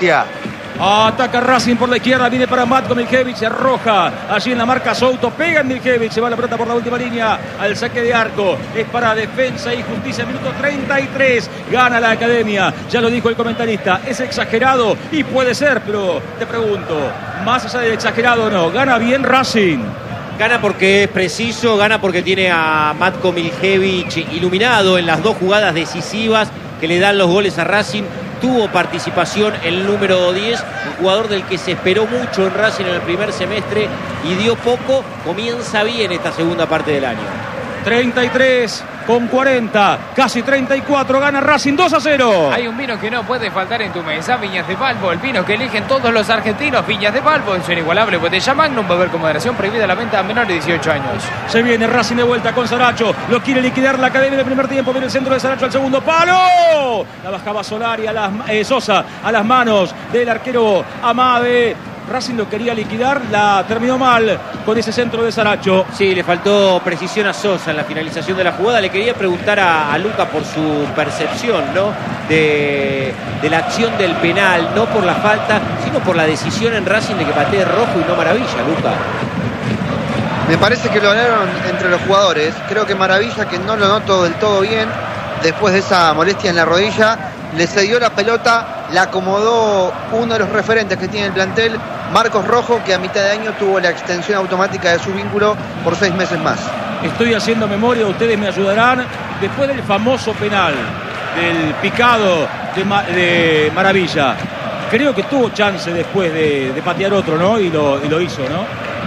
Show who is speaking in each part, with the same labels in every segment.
Speaker 1: molestia.
Speaker 2: Ataca Racing por la izquierda, viene para Matko Miljevic, se arroja allí en la marca Souto, pega en Miljevic, se va la pelota por la última línea al saque de arco, es para Defensa y Justicia, minuto 33, gana la Academia, ya lo dijo el comentarista, es exagerado y puede ser, pero te pregunto, más allá de exagerado o no, gana bien Racing.
Speaker 3: Gana porque es preciso, gana porque tiene a Matko Miljevic iluminado en las dos jugadas decisivas que le dan los goles a Racing. Tuvo participación el número 10, un jugador del que se esperó mucho en Racing en el primer semestre y dio poco. Comienza bien esta segunda parte del año.
Speaker 2: 33 con 40, casi 34, gana Racing 2-0.
Speaker 4: Hay un vino que no puede faltar en tu mesa, Viñas de Balbo, el vino que eligen todos los argentinos. Viñas de Balbo, en su inigualable botella Magnum, beber con moderación, prohibida la venta a menores de 18 años.
Speaker 2: Se viene Racing de vuelta con Saracho, lo quiere liquidar la Academia del primer tiempo, viene el centro de Saracho al segundo palo. La bajaba Solari a Sosa a las manos del arquero Amade. Racing lo quería liquidar, la terminó mal con ese centro de Saracho.
Speaker 3: Sí, le faltó precisión a Sosa en la finalización de la jugada. Le quería preguntar a Luca por su percepción, ¿no? de la acción del penal, no por la falta, sino por la decisión en Racing de que patee Rojo y no Maravilla, Luca.
Speaker 1: Me parece que lo hablaron entre los jugadores. Creo que Maravilla, que no lo noto del todo bien, después de esa molestia en la rodilla, le cedió la pelota, la acomodó uno de los referentes que tiene el plantel, Marcos Rojo, que a mitad de año tuvo la extensión automática de su vínculo por 6 meses más.
Speaker 2: Estoy haciendo memoria, ustedes me ayudarán. Después del famoso penal, del picado de Maravilla, creo que tuvo chance después de patear otro, ¿no? Y lo hizo, ¿no?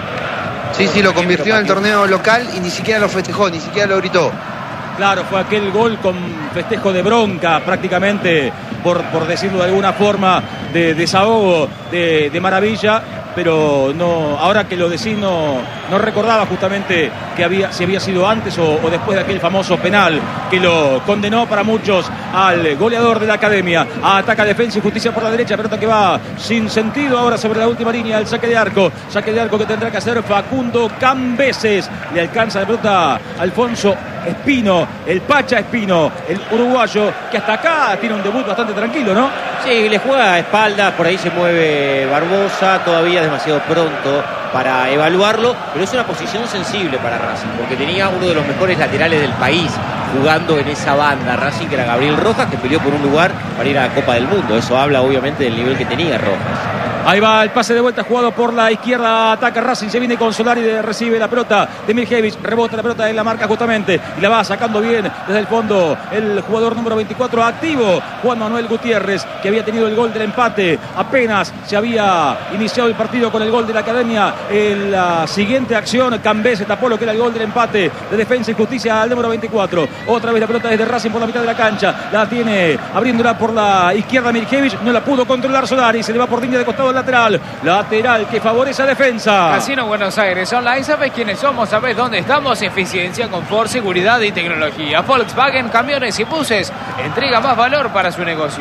Speaker 1: Sí, lo convirtió en el torneo local y ni siquiera lo festejó, ni siquiera lo gritó.
Speaker 2: Claro, fue aquel gol con festejo de bronca prácticamente, por decirlo de alguna forma, de desahogo de Maravilla, pero no, ahora que lo decís no recordaba justamente si había sido antes o después de aquel famoso penal que lo condenó para muchos al goleador de la Academia. Ataca Defensa y Justicia por la derecha, pelota que va sin sentido ahora sobre la última línea, el saque de arco que tendrá que hacer Facundo Cambeses. Le alcanza la pelota Alfonso Espino, el Pacha Espino, el uruguayo, que hasta acá tiene un debut bastante tranquilo, ¿no?
Speaker 3: Sí, le juega a espalda, por ahí se mueve Barbosa, todavía es demasiado pronto para evaluarlo, pero es una posición sensible para Racing, porque tenía uno de los mejores laterales del país jugando en esa banda, Racing, que era Gabriel Rojas, que peleó por un lugar para ir a la Copa del Mundo. Eso habla obviamente del nivel que tenía Rojas.
Speaker 2: Ahí va el pase de vuelta jugado por la izquierda, ataca Racing, se viene con Solari, recibe la pelota de Miljevic, rebota la pelota en la marca justamente y la va sacando bien desde el fondo el jugador número 24 activo, Juan Manuel Gutiérrez, que había tenido el gol del empate, apenas se había iniciado el partido con el gol de la Academia. En la siguiente acción Cambés tapó lo que era el gol del empate de Defensa y Justicia al número 24, otra vez la pelota desde Racing por la mitad de la cancha, la tiene abriéndola por la izquierda Miljevic, no la pudo controlar Solari, se le va por línea de costado lateral que favorece a Defensa.
Speaker 4: Casino Buenos Aires Online, ¿sabes quiénes somos? ¿Sabes dónde estamos? Eficiencia, confort, seguridad y tecnología. Volkswagen Camiones y Buses entrega más valor para su negocio.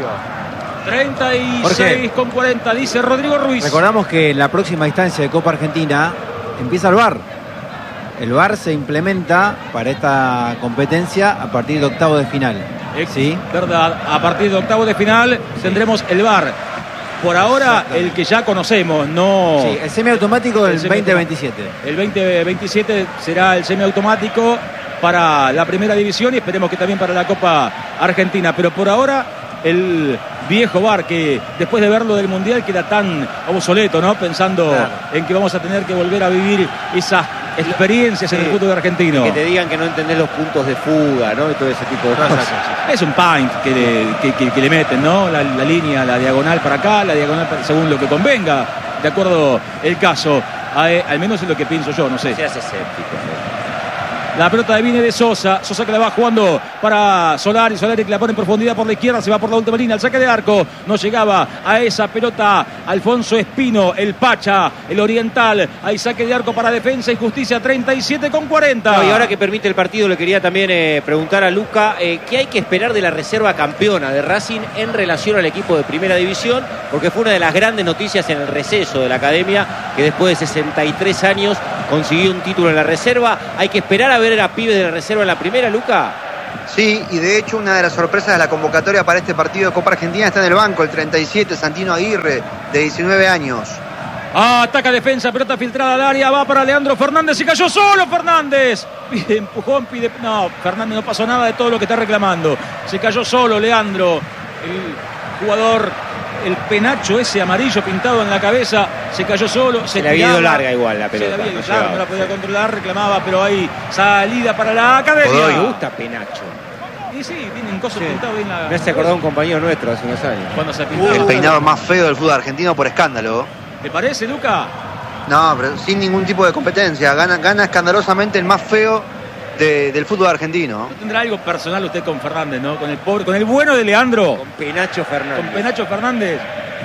Speaker 2: 36 con 40, dice Rodrigo Ruiz.
Speaker 5: Recordamos que en la próxima instancia de Copa Argentina empieza el VAR. El VAR se implementa para esta competencia a partir de octavo de final.
Speaker 2: ¿Sí? Verdad, a partir de octavo de final tendremos el VAR. Por ahora, el que ya conocemos, no...
Speaker 5: Sí, el semiautomático del 2027.
Speaker 2: El 2027 será el semiautomático para la primera división y esperemos que también para la Copa Argentina. Pero por ahora, el viejo VAR, que después de verlo del Mundial queda tan obsoleto, ¿no? Pensando en que vamos a tener que volver a vivir esas experiencias en el fútbol argentino.
Speaker 3: Que te digan que no entendés los puntos de fuga, ¿no? Y todo ese tipo de cosas.
Speaker 2: Es un paint que le meten, ¿no? La línea, la diagonal para acá, la diagonal según lo que convenga, de acuerdo el caso. Al menos es lo que pienso yo, no sé.
Speaker 3: Se hace escéptico, ¿no?
Speaker 2: La pelota viene de Sosa que la va jugando para Solari que la pone en profundidad por la izquierda, se va por la última línea, el saque de arco, no llegaba a esa pelota Alfonso Espino, el Pacha, el oriental, hay saque de arco para Defensa y Justicia, 37 con 40.
Speaker 3: No, y ahora que permite el partido, le quería también preguntar a Luca, ¿qué hay que esperar de la reserva campeona de Racing en relación al equipo de Primera División? Porque fue una de las grandes noticias en el receso de la Academia, que después de 63 años consiguió un título en la reserva. ¿Hay que esperar a ver a pibes de la reserva en la primera, Luca?
Speaker 1: Sí, y de hecho una de las sorpresas de la convocatoria para este partido de Copa Argentina está en el banco, el 37, Santino Aguirre, de 19 años.
Speaker 2: Ataca defensa, pelota filtrada al área, va para Leandro Fernández y cayó solo Fernández. Pide empujón, pide... No, Fernández no pasó nada de todo lo que está reclamando. Se cayó solo Leandro, el jugador, el penacho ese amarillo pintado en la cabeza, se cayó solo.
Speaker 3: Se le había ido larga igual la pelota.
Speaker 2: Se le había ido larga, no la podía controlar, reclamaba, pero hay salida para la academia.
Speaker 3: Me gusta penacho.
Speaker 2: Y sí, tienen cosas pintadas en la...
Speaker 3: Me hace acordar un compañero nuestro hace unos años.
Speaker 2: Cuando se pintaba.
Speaker 1: El peinado más feo del fútbol argentino por escándalo.
Speaker 2: ¿Te parece, Luca?
Speaker 1: No, pero sin ningún tipo de competencia. Gana escandalosamente el más feo del fútbol argentino.
Speaker 2: ¿No tendrá algo personal usted con Fernández, no? Con el pobre, con el bueno de Leandro.
Speaker 3: Con Penacho Fernández.
Speaker 2: Con Penacho Fernández.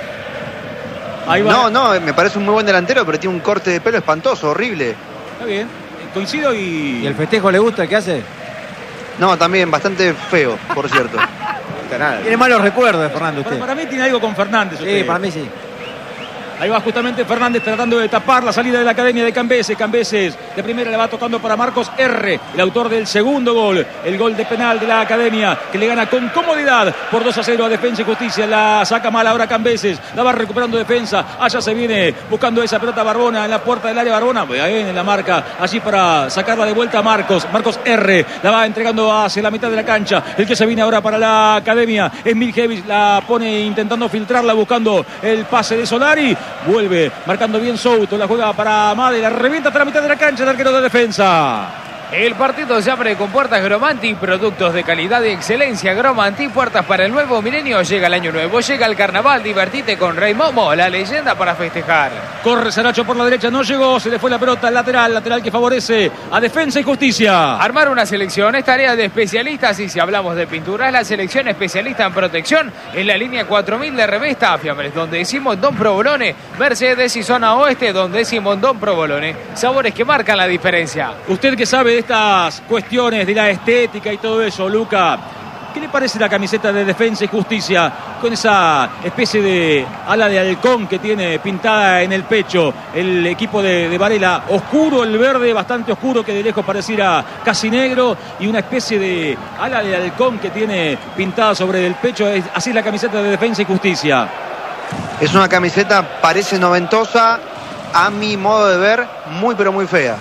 Speaker 2: Ahí va.
Speaker 1: No, me parece un muy buen delantero, pero tiene un corte de pelo espantoso, horrible.
Speaker 2: Está bien. Coincido
Speaker 5: ¿Y el festejo le gusta el que hace?
Speaker 1: No, también bastante feo, por cierto.
Speaker 5: Tiene malos recuerdos de Fernández usted.
Speaker 2: Para mí tiene algo con Fernández usted.
Speaker 5: Sí, para mí sí.
Speaker 2: Ahí va justamente Fernández tratando de tapar la salida de la academia de Cambeses. Cambeses de primera le va tocando para Marcos R., el autor del segundo gol. El gol de penal de la academia que le gana con comodidad por 2-0 a Defensa y Justicia. La saca mal ahora Cambeses. La va recuperando Defensa. Allá se viene buscando esa pelota Barbona en la puerta del área. Barbona bien en la marca. Allí para sacarla de vuelta a Marcos. Marcos R. La va entregando hacia la mitad de la cancha. El que se viene ahora para la academia es Miljevic. La pone intentando filtrarla buscando el pase de Solari. Vuelve marcando bien Souto, la juega para Amade, la revienta hasta la mitad de la cancha el arquero de Defensa.
Speaker 4: El partido se abre con puertas Gromanti, productos de calidad y excelencia. Gromanti, puertas para el nuevo milenio. Llega el año nuevo, llega el carnaval. Divertite con Rey Momo, la leyenda para festejar.
Speaker 2: Corre Saracho por la derecha, no llegó, se le fue la pelota al lateral que favorece a Defensa y Justicia.
Speaker 4: Armar una selección es tarea de especialistas y si hablamos de pintura es la selección especialista en protección en la línea 4000 de Revesta Fiambres, donde decimos Don Provolone, Mercedes y zona oeste, donde decimos Don Provolone. Sabores que marcan la diferencia.
Speaker 2: Usted que sabe de estas cuestiones de la estética y todo eso, Luca, ¿qué le parece la camiseta de Defensa y Justicia con esa especie de ala de halcón que tiene pintada en el pecho el equipo de Varela? Oscuro el verde, bastante oscuro, que de lejos pareciera casi negro, y una especie de ala de halcón que tiene pintada sobre el pecho. Así es la camiseta de Defensa y Justicia.
Speaker 1: Es una camiseta, parece noventosa, a mi modo de ver, muy pero muy fea.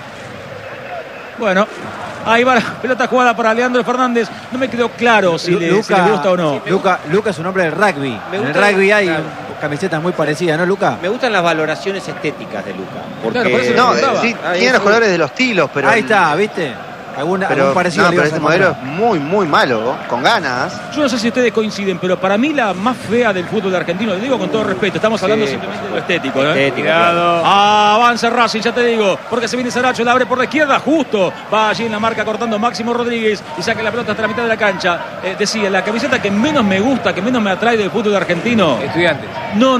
Speaker 2: Bueno, ahí va la pelota jugada para Leandro Fernández. No me quedó claro si le gusta o no.
Speaker 5: Luca es un hombre del rugby. En el rugby hay camisetas muy parecidas, ¿no, Luca?
Speaker 3: Me gustan las valoraciones estéticas de Luca. Porque...
Speaker 1: Claro, sí, tiene los colores de los tilos, pero...
Speaker 5: Ahí está, ¿viste? Algún parecido.
Speaker 1: No, pero este modelo es muy, muy malo, con ganas.
Speaker 2: Yo no sé si ustedes coinciden, pero para mí la más fea del fútbol argentino, le digo con todo respeto, estamos hablando simplemente de lo estético, ¿eh?
Speaker 3: Claro.
Speaker 2: Avanza Racing, ya te digo, porque se viene Saracho, la abre por la izquierda, justo va allí en la marca cortando Máximo Rodríguez y saca la pelota hasta la mitad de la cancha. Decía, la camiseta que menos me gusta, que menos me atrae del fútbol argentino.
Speaker 4: Estudiantes.
Speaker 2: No.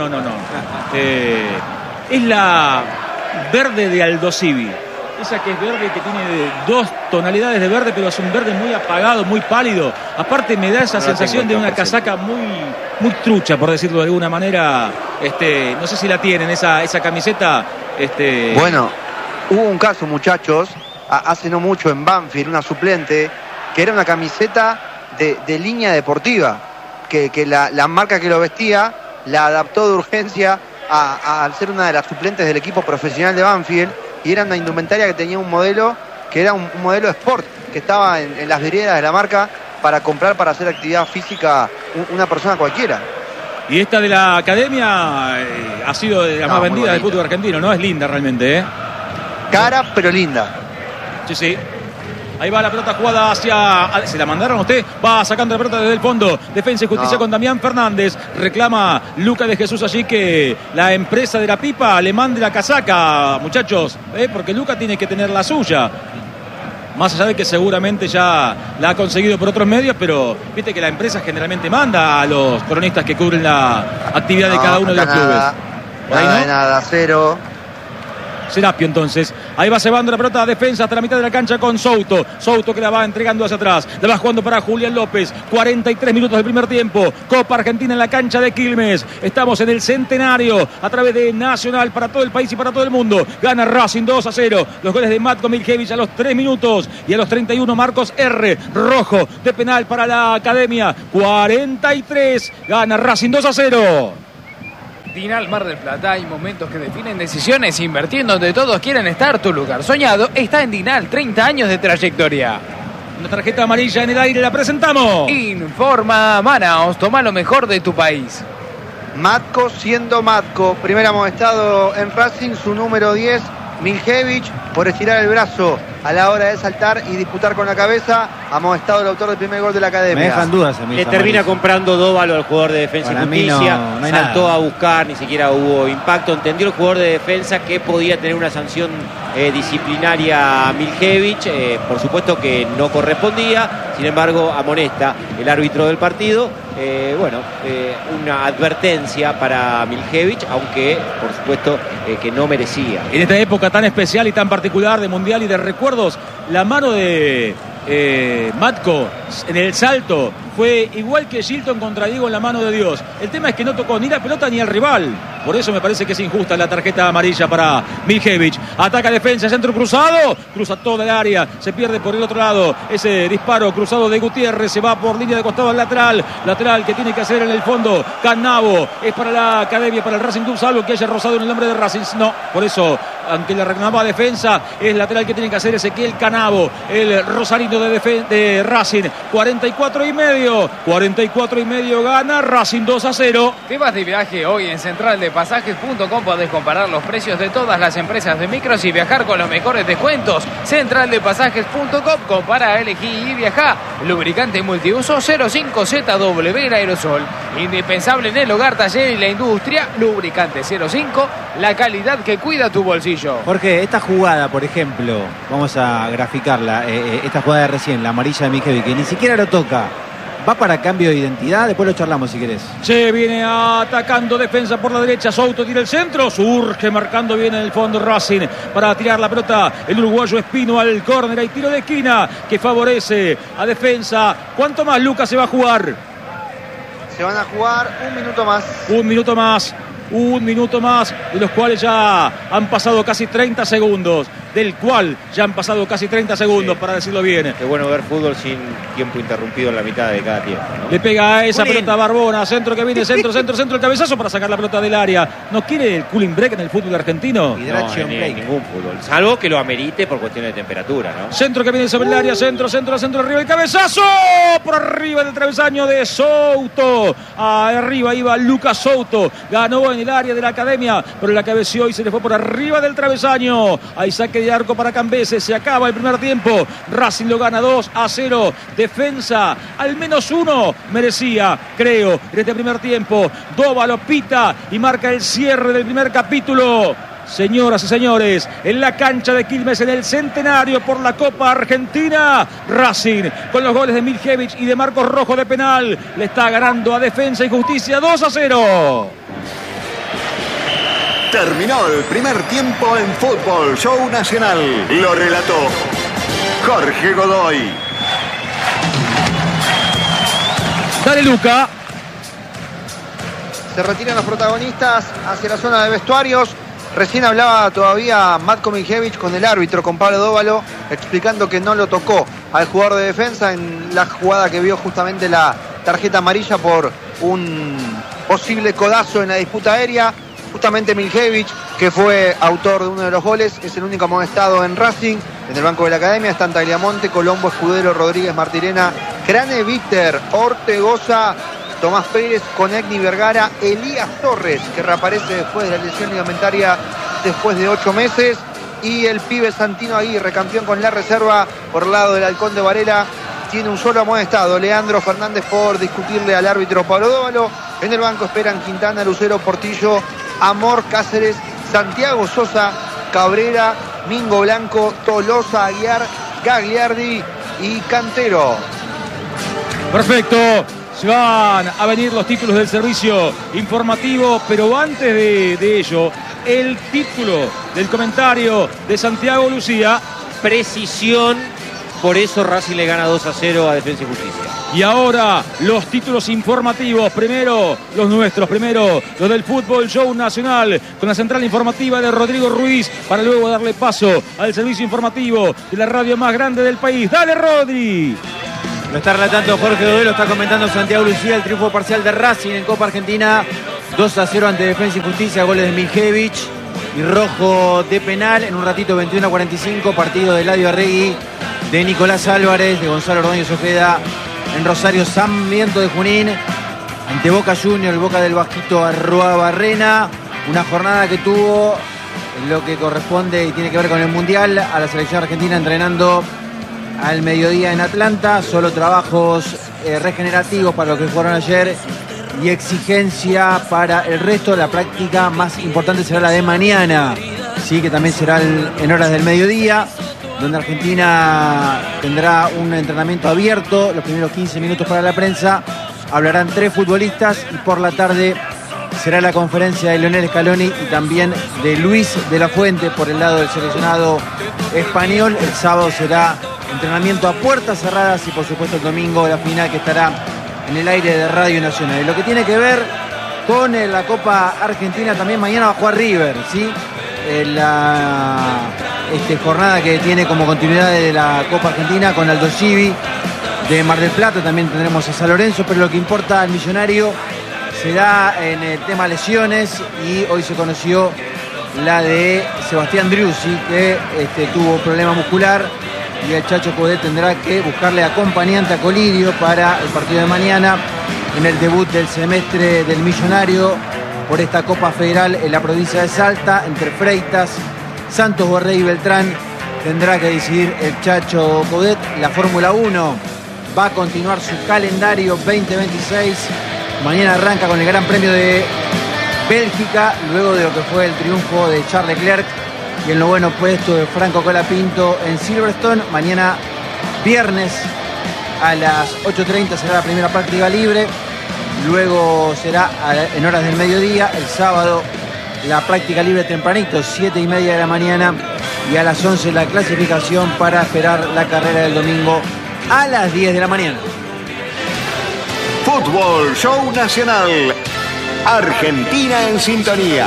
Speaker 2: Es la verde de Aldo Civi. Esa que es verde, que tiene dos tonalidades de verde, pero es un verde muy apagado, muy pálido. Aparte me da esa sensación de una casaca muy trucha, por decirlo de alguna manera. No sé si la tienen, esa camiseta.
Speaker 1: Bueno, hubo un caso, muchachos, hace no mucho en Banfield, una suplente, que era una camiseta de línea deportiva, que la marca que lo vestía la adaptó de urgencia al ser una de las suplentes del equipo profesional de Banfield. Y era una indumentaria que tenía un modelo que era un modelo Sport, que estaba en las veredas de la marca para comprar, para hacer actividad física una persona cualquiera.
Speaker 2: Y esta de la academia ha sido de las más vendidas del fútbol argentino, ¿no? Es linda realmente, ¿eh?
Speaker 1: Cara, pero linda.
Speaker 2: Sí. Ahí va la pelota jugada hacia... ¿Se la mandaron a usted? Va sacando la pelota desde el fondo. Defensa y Justicia con Damián Fernández. Reclama Luca de Jesús allí que la empresa de la pipa le mande la casaca, muchachos. Porque Luca tiene que tener la suya. Más allá de que seguramente ya la ha conseguido por otros medios, pero viste que la empresa generalmente manda a los cronistas que cubren la actividad de cada uno de los clubes.
Speaker 1: Nada, cero.
Speaker 2: Serapio entonces. Ahí va cebando la pelota a defensa hasta la mitad de la cancha con Souto. Souto que la va entregando hacia atrás. La va jugando para Julián López. 43 minutos del primer tiempo. Copa Argentina en la cancha de Quilmes. Estamos en el centenario a través de Nacional para todo el país y para todo el mundo. Gana Racing 2-0. Los goles de Matko Miljevic a los 3 minutos y a los 31 Marcos R. Rojo de penal para la Academia. 43. Gana Racing 2-0.
Speaker 4: Dinal Mar del Plata, hay momentos que definen decisiones. Invertir en donde todos quieren estar. Tu lugar soñado está en Dinal, 30 años de trayectoria.
Speaker 2: Una tarjeta amarilla en el aire, la presentamos.
Speaker 4: Informa Manaos, toma lo mejor de tu país.
Speaker 1: Matko siendo Matko, primer amonestado en Racing, su número 10, Miljevic, por estirar el brazo a la hora de saltar y disputar con la cabeza, amonestado el autor del primer gol de la Academia.
Speaker 5: Me dejan dudas a mí.
Speaker 3: Le termina comprando Dóvalo al jugador de Defensa y
Speaker 5: Para mí
Speaker 3: Justicia.
Speaker 5: no hay
Speaker 3: Saltó
Speaker 5: nada.
Speaker 3: a buscar, ni siquiera hubo impacto. Entendió el jugador de Defensa que podía tener una sanción disciplinaria a Miljevic. Por supuesto que no correspondía. Sin embargo, amonesta el árbitro del partido. Una advertencia para Miljevic, aunque por supuesto que no merecía.
Speaker 2: En esta época tan especial y tan particular de Mundial y de recuerdos, la mano de Matko en el salto fue igual que Shilton contra Diego en la mano de Dios. El tema es que no tocó ni la pelota ni al rival. Por eso me parece que es injusta la tarjeta amarilla para Miljevic. Ataca defensa, centro cruzado. Cruza toda el área. Se pierde por el otro lado. Ese disparo cruzado de Gutiérrez. Se va por línea de costado al lateral. Lateral que tiene que hacer en el fondo Canavo. Es para la Academia, para el Racing Club, salvo que haya rozado en el nombre de Racing. No, por eso, aunque le reclamaba defensa, es lateral que tiene que hacer Ezequiel Canavo. El rosarino de Racing. 44 y medio. 44 y medio gana Racing 2-0.
Speaker 4: Te vas de viaje hoy en centraldepasajes.com. Podés comparar los precios de todas las empresas de micros y viajar con los mejores descuentos. Centraldepasajes.com. Compara, elegí y viaja. Lubricante multiuso 05ZW en aerosol. Indispensable en el hogar, taller y la industria. Lubricante 05. La calidad que cuida tu bolsillo.
Speaker 5: Jorge, esta jugada, por ejemplo, vamos a graficarla, esta jugada de recién, la amarilla de Miljevic, que ni siquiera lo toca. ¿Va para cambio de identidad? Después lo charlamos si querés.
Speaker 2: Se viene atacando defensa por la derecha. Souto tira el centro. Surge marcando bien en el fondo Racing para tirar la pelota. El uruguayo Espino al córner. Hay tiro de esquina que favorece a defensa. ¿Cuánto más, Lucas, se va a jugar?
Speaker 1: Se van a jugar un minuto más.
Speaker 2: Un minuto más. Un minuto más, de los cuales ya han pasado casi 30 segundos. Para decirlo bien.
Speaker 3: Qué bueno ver fútbol sin tiempo interrumpido en la mitad de cada tiempo, ¿no?
Speaker 2: Le pega a esa pelota Barbona, centro que viene, centro, el cabezazo para sacar la pelota del área. ¿No quiere el cooling break en el fútbol argentino?
Speaker 5: Hydration
Speaker 3: No,
Speaker 5: break.
Speaker 3: ningún fútbol, salvo que lo amerite por cuestiones de temperatura, ¿no?
Speaker 2: Centro que viene sobre el área, centro, arriba el cabezazo, por arriba del travesaño de Souto. Arriba iba Lucas Souto, ganó en el área de la Academia, pero la cabeció y se le fue por arriba del travesaño. Hay saque de arco para Cambese, se acaba el primer tiempo. Racing lo gana 2-0. Defensa, al menos uno merecía, creo, en este primer tiempo. Dóvalo pita y marca el cierre del primer capítulo. Señoras y señores, en la cancha de Quilmes, en el centenario por la Copa Argentina, Racing, con los goles de Miljevic y de Marcos Rojo de penal, le está ganando a Defensa y Justicia 2-0.
Speaker 6: Terminó el primer tiempo en Fútbol Show Nacional. Lo relató Jorge Godoy.
Speaker 2: Dale, Luca.
Speaker 1: Se retiran los protagonistas hacia la zona de vestuarios. Recién hablaba todavía Matko Miljevic con el árbitro, con Pablo Dóvalo, explicando que no lo tocó al jugador de defensa en la jugada que vio justamente la tarjeta amarilla por un posible codazo en la disputa aérea. Justamente Miljevic, que fue autor de uno de los goles, es el único amonestado en Racing. En el banco de la Academia están Tagliamonte, Colombo, Escudero, Rodríguez, Martirena, Crane, Víctor, Ortegoza, Tomás Pérez, Conegni, Vergara, Elías Torres, que reaparece después de la lesión ligamentaria después de 8 meses, y el pibe Santino Aguirre, campeón con la reserva por el lado del Halcón de Varela, tiene un solo amonestado, Leandro Fernández, por discutirle al árbitro Pablo Dóvalo. En el banco esperan Quintana, Lucero, Portillo, Amor, Cáceres, Santiago Sosa, Cabrera, Mingo Blanco, Tolosa, Aguiar, Gagliardi y Cantero.
Speaker 2: Perfecto. se van a venir los títulos del servicio informativo, pero antes de ello, el título del comentario de Santiago Lucía.
Speaker 3: Precisión, por eso Racing le gana 2-0 a Defensa y Justicia.
Speaker 2: Y ahora los títulos informativos, primero los nuestros, primero los del Fútbol Show Nacional, con la central informativa de Rodrigo Ruiz, para luego darle paso al servicio informativo de la radio más grande del país. ¡Dale, Rodri!
Speaker 5: Lo está relatando Jorge Dodé, lo está comentando Santiago Lucía, el triunfo parcial de Racing en Copa Argentina, 2-0 ante Defensa y Justicia, goles de Miljevich y Rojo de penal. En un ratito, 21-45, partido de Eladio Arregui, de Nicolás Álvarez, de Gonzalo Ordóñez Ojeda, en Rosario Sarmiento de Junín, ante Boca Junior, el Boca del Vasquito Arruabarrena. Una jornada que tuvo lo que corresponde y tiene que ver con el Mundial, a la selección argentina entrenando al mediodía en Atlanta. Solo trabajos regenerativos para los que jugaron ayer y exigencia para el resto. La práctica más importante será la de mañana, sí, que también será en horas del mediodía, donde Argentina tendrá un entrenamiento abierto, los primeros 15 minutos para la prensa. Hablarán 3 futbolistas y por la tarde será la conferencia de Lionel Scaloni y también de Luis de la Fuente por el lado del seleccionado español. El sábado será entrenamiento a puertas cerradas y por supuesto el domingo la final, que estará en el aire de Radio Nacional. Y lo que tiene que ver con la Copa Argentina, también mañana va a jugar River, ¿sí? La jornada que tiene como continuidad de la Copa Argentina con Aldo Civi de Mar del Plata. También tendremos a San Lorenzo, pero lo que importa al Millonario será en el tema lesiones, y hoy se conoció la de Sebastián Driussi, que tuvo problema muscular, y el Chacho Coudet tendrá que buscarle acompañante a Colidio para el partido de mañana en el debut del semestre del Millonario por esta Copa Federal en la provincia de Salta, entre Freitas, Santos Borré y Beltrán. Tendrá que decidir el Chacho Coudet. La Fórmula 1 va a continuar su calendario 2026. Mañana arranca con el Gran Premio de Bélgica, luego de lo que fue el triunfo de Charles Leclerc y el noveno puesto de Franco Colapinto en Silverstone. Mañana viernes a las 8:30 será la primera práctica libre, luego será en horas del mediodía. El sábado la práctica libre tempranito, 7:30 de la mañana, y a las 11 la clasificación para esperar la carrera del domingo a las 10 de la mañana.
Speaker 6: Fútbol Show Nacional. Argentina en sintonía.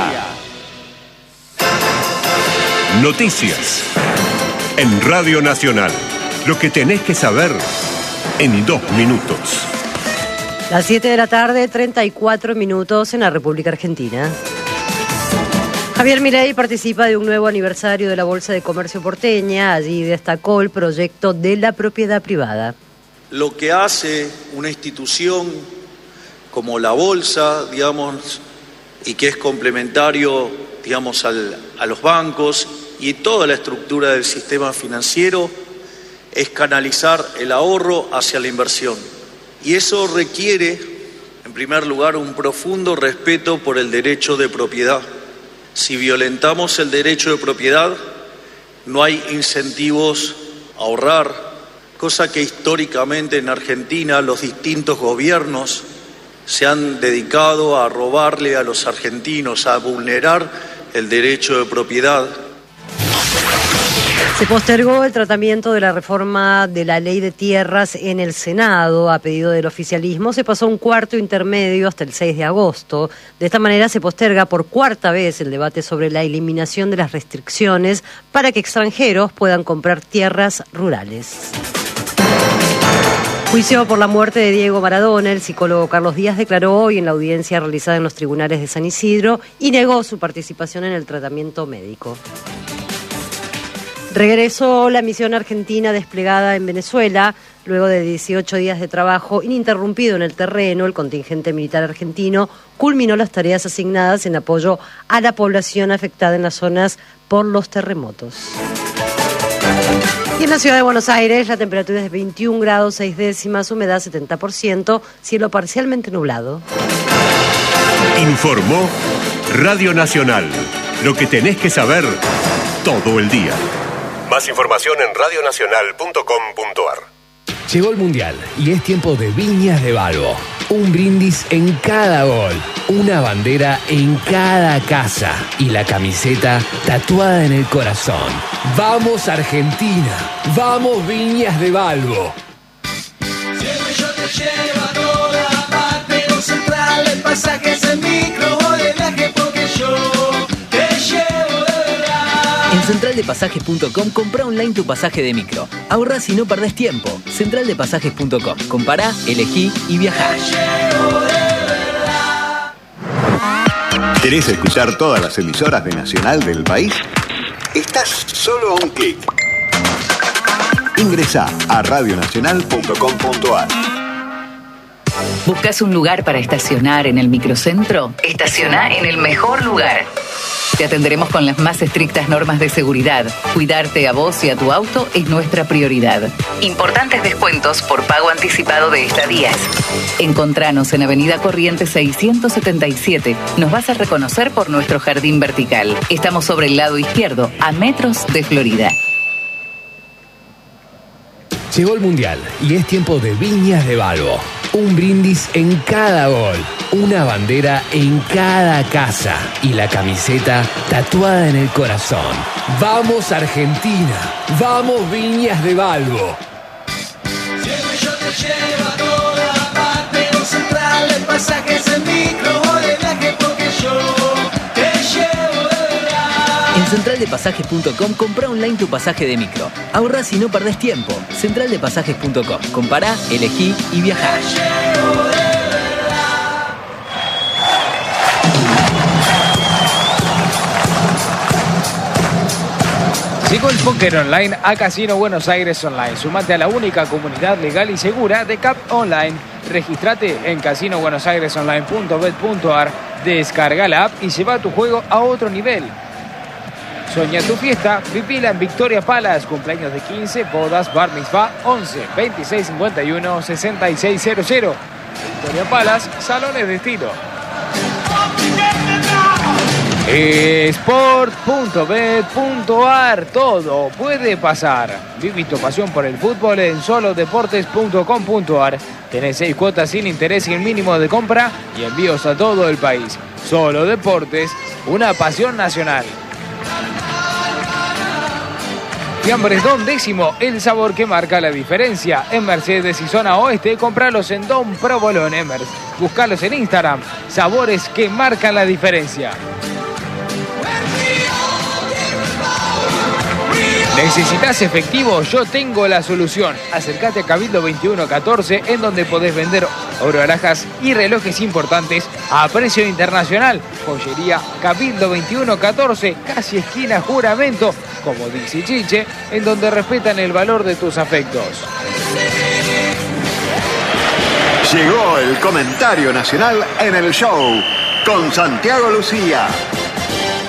Speaker 7: Noticias en Radio Nacional. Lo que tenés que saber en 2 minutos.
Speaker 8: Las 7 de la tarde, 34 minutos en la República Argentina. Javier Milei participa de un nuevo aniversario de la Bolsa de Comercio porteña. Allí destacó el proyecto de la propiedad privada.
Speaker 9: Lo que hace una institución como la Bolsa, digamos, y que es complementario, digamos, a los bancos y toda la estructura del sistema financiero, es canalizar el ahorro hacia la inversión. Y eso requiere, en primer lugar, un profundo respeto por el derecho de propiedad. Si violentamos el derecho de propiedad, no hay incentivos a ahorrar, cosa que históricamente en Argentina los distintos gobiernos se han dedicado a robarle a los argentinos, a vulnerar el derecho de propiedad.
Speaker 8: Se postergó el tratamiento de la reforma de la ley de tierras en el Senado. A pedido del oficialismo se pasó a un cuarto intermedio hasta el 6 de agosto. De esta manera se posterga por 4ª vez el debate sobre la eliminación de las restricciones para que extranjeros puedan comprar tierras rurales. Juicio por la muerte de Diego Maradona. El psicólogo Carlos Díaz declaró hoy en la audiencia realizada en los tribunales de San Isidro y negó su participación en el tratamiento médico. Regresó la misión argentina desplegada en Venezuela. Luego de 18 días de trabajo ininterrumpido en el terreno, el contingente militar argentino culminó las tareas asignadas en apoyo a la población afectada en las zonas por los terremotos. Y en la ciudad de Buenos Aires la temperatura es de 21 grados 6 décimas, humedad 70%, cielo parcialmente nublado.
Speaker 7: Informó Radio Nacional. Lo que tenés que saber todo el día. Más información en radionacional.com.ar.
Speaker 10: Llegó el Mundial y es tiempo de Viñas de Balbo. Un brindis en cada gol, una bandera en cada casa y la camiseta tatuada en el corazón. ¡Vamos Argentina! ¡Vamos Viñas de Balbo!
Speaker 11: Siempre yo te llevo a toda parte, con Central de Pasajes en micro o de viaje, porque yo te llevo de verdad.
Speaker 12: En centraldepasajes.com compra online tu pasaje de micro. Ahorrás y no perdés tiempo. Centraldepasajes.com. Compará, elegí y viajá.
Speaker 6: ¿Querés escuchar todas las emisoras de Nacional del país? Estás solo a un clic. Ingresá a radionacional.com.ar.
Speaker 13: ¿Buscas un lugar para estacionar en el microcentro? Estacioná en el mejor lugar. Te atenderemos con las más estrictas normas de seguridad. Cuidarte a vos y a tu auto es nuestra prioridad. Importantes descuentos por pago anticipado de estadías. Encontranos en Avenida Corrientes 677. Nos vas a reconocer por nuestro jardín vertical. Estamos sobre el lado izquierdo, a metros de Florida.
Speaker 10: Llegó el Mundial y es tiempo de Viñas de Balbo. Un brindis en cada gol, una bandera en cada casa y la camiseta tatuada en el corazón. ¡Vamos Argentina! ¡Vamos Viñas de Balbo!
Speaker 11: Siempre yo te llevo a toda parte, con Central de Pasajes en micro o de viaje, porque yo te llevo de verdad.
Speaker 12: En centraldepasajes.com compra online tu pasaje de micro. Ahorrás y no perdés tiempo. Centraldepasajes.com. Compará, elegí y viajá.
Speaker 4: Llegó el póker online a Casino Buenos Aires Online. Sumate a la única comunidad legal y segura de CAP Online. Regístrate en casinobuenosairesonline.bet.ar. Descarga la app y lleva tu juego a otro nivel. Soña tu fiesta, vivila en Victoria Palace, cumpleaños de 15, bodas, bar mitzvah, 11 26 51 6600. Victoria Palace, salones de estilo. Sport.bet.ar, todo puede pasar. Viví tu pasión por el fútbol en solodeportes.com.ar. Tenés 6 cuotas sin interés y el mínimo de compra y envíos a todo el país. Solo Deportes, una pasión nacional. Fiambres Don Décimo, el sabor que marca la diferencia. En Mercedes y Zona Oeste, compralos en Don Provolone. Buscalos en Instagram. Sabores que marcan la diferencia. ¿Necesitas efectivo? Yo tengo la solución. Acércate a Cabildo 2114, en donde podés vender oro, alhajas y relojes importantes a precio internacional. Joyería Cabildo 2114, casi esquina Juramento, como dice Chiche, en donde respetan el valor de tus afectos.
Speaker 6: Llegó el comentario nacional en el show con Santiago Lucía.